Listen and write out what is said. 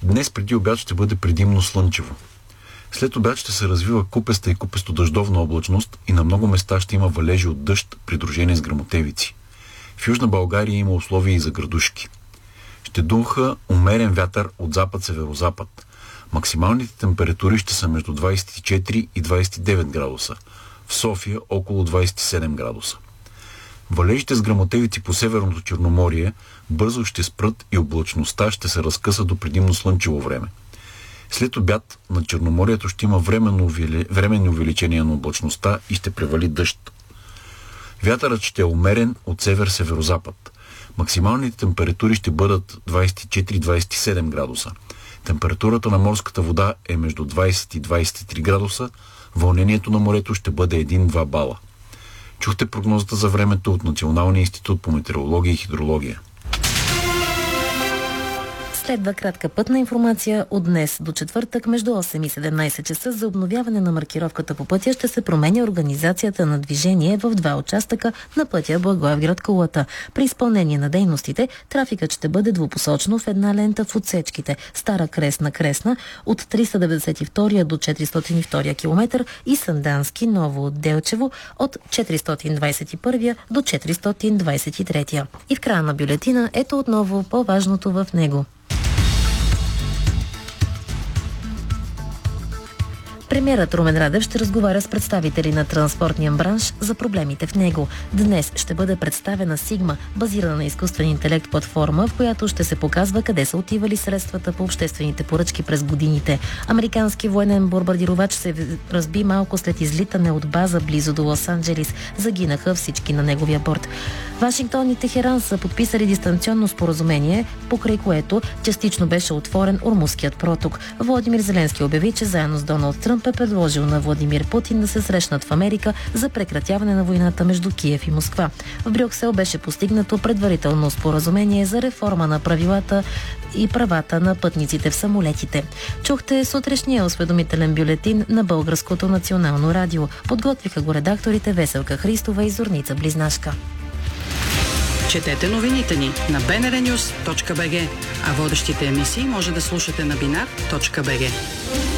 Днес преди обяд ще бъде предимно слънчево. След обяд ще се развива купеста и купесто-дъждовна облачност и на много места ще има валежи от дъжд, придружени с гръмотевици. В Южна България има условия и за градушки. Ще духа умерен вятър от запад-северозапад. Максималните температури ще са между 24 и 29 градуса. В София около 27 градуса. Валежите с гръмотевици по Северното Черноморие бързо ще спрат и облачността ще се разкъса до предимно слънчево време. След обяд на Черноморието ще има временни увеличения на облачността и ще превали дъжд. Вятърът ще е умерен от север-северозапад. Максималните температури ще бъдат 24-27 градуса. Температурата на морската вода е между 20 и 23 градуса. Вълнението на морето ще бъде 1-2 бала. Чухте прогнозата за времето от Националния институт по метеорология и хидрология. Следва кратка пътна информация. От днес до четвъртък между 8 и 17 часа за обновяване на маркировката по пътя ще се променя организацията на движение в два участъка на пътя Благоевград-Кулата. При изпълнение на дейностите трафикът ще бъде двупосочно в една лента в отсечките Стара Кресна от 392 до 402 км и Сандански Ново от Делчево от 421 до 423. И в края на бюлетина ето отново по-важното в него. Премиерът Румен Радев ще разговаря с представители на транспортния бранш за проблемите в него. Днес ще бъде представена Сигма, базирана на изкуствен интелект платформа, в която ще се показва къде са отивали средствата по обществените поръчки през годините. Американски военен бомбардировач се разби малко след излитане от база близо до Лос-Анджелис. Загинаха всички на неговия борд. Вашингтон и Техеран са подписали дистанционно споразумение, покрай което частично беше отворен Ормузският проток. Володимир Зеленски обяви, че заедно с Доналд Тръмп е предложил на Владимир Путин да се срещнат в Америка за прекратяване на войната между Киев и Москва. В Брюксел беше постигнато предварително споразумение за реформа на правилата и правата на пътниците в самолетите. Чухте сутрешния осведомителен бюлетин на Българското национално радио. Подготвиха го редакторите Веселка Христова и Зорница Близнашка. Четете новините ни на bnrnews.bg, а водещите емисии може да слушате на binar.bg.